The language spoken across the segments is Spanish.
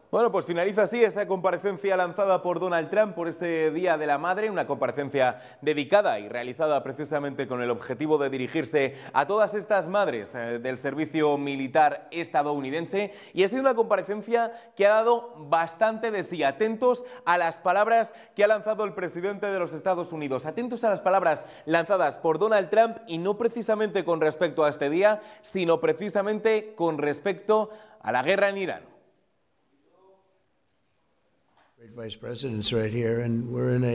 Bueno, pues finaliza así esta comparecencia lanzada por Donald Trump por este Día de la Madre, una comparecencia dedicada y realizada precisamente con el objetivo de dirigirse a todas estas madres del servicio militar estadounidense, y ha sido una comparecencia que ha dado bastante de sí. Atentos a las palabras que ha lanzado el presidente de los Estados Unidos, atentos a las palabras lanzadas por Donald Trump, y no precisamente con respecto a este día, sino precisamente con respecto a la guerra en Irán. Great Vice President's right here, and we're in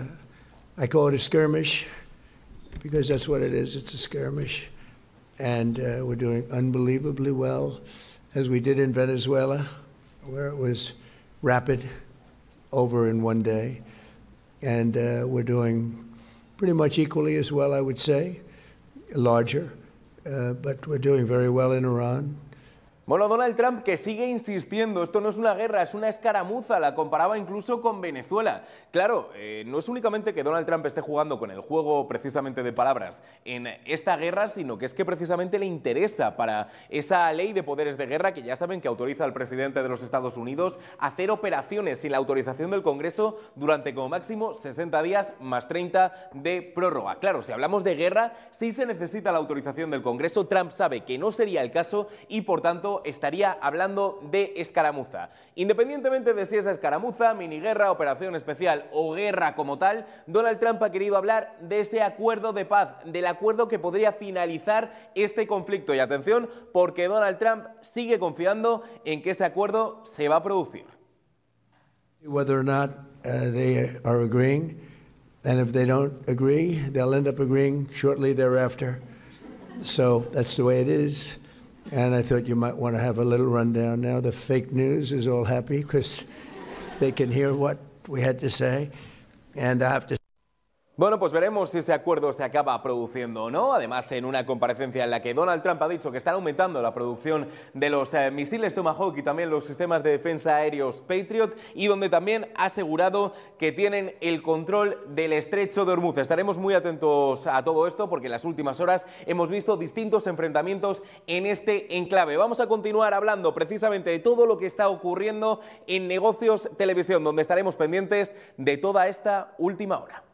I call it a skirmish, because that's what it is, it's a skirmish. And we're doing unbelievably well, as we did in Venezuela, where it was rapid, over in one day. And we're doing pretty much equally as well, I would say, larger, but we're doing very well in Iran. Bueno, Donald Trump, que sigue insistiendo, esto no es una guerra, es una escaramuza, la comparaba incluso con Venezuela. Claro, no es únicamente que Donald Trump esté jugando con el juego precisamente de palabras en esta guerra, sino que es que precisamente le interesa para esa ley de poderes de guerra, que ya saben que autoriza al presidente de los Estados Unidos a hacer operaciones sin la autorización del Congreso durante como máximo 60 días más 30 de prórroga. Claro, si hablamos de guerra, sí se necesita la autorización del Congreso. Trump sabe que no sería el caso y, por tanto, estaría hablando de escaramuza. Independientemente de si es escaramuza, miniguerra, operación especial o guerra como tal, Donald Trump ha querido hablar de ese acuerdo de paz, del acuerdo que podría finalizar este conflicto. Y atención, porque Donald Trump sigue confiando en que ese acuerdo se va a producir. Whether or not they are agreeing, and if they don't agree, they'll end up agreeing shortly thereafter. So that's the way it is. And I thought you might want to have a little rundown now. The fake news is all happy because they can hear what we had to say. And I have to. Bueno, pues veremos si ese acuerdo se acaba produciendo o no. Además, en una comparecencia en la que Donald Trump ha dicho que están aumentando la producción de los misiles Tomahawk y también los sistemas de defensa aéreos Patriot, y donde también ha asegurado que tienen el control del estrecho de Hormuz. Estaremos muy atentos a todo esto porque en las últimas horas hemos visto distintos enfrentamientos en este enclave. Vamos a continuar hablando precisamente de todo lo que está ocurriendo en Negocios Televisión, donde estaremos pendientes de toda esta última hora.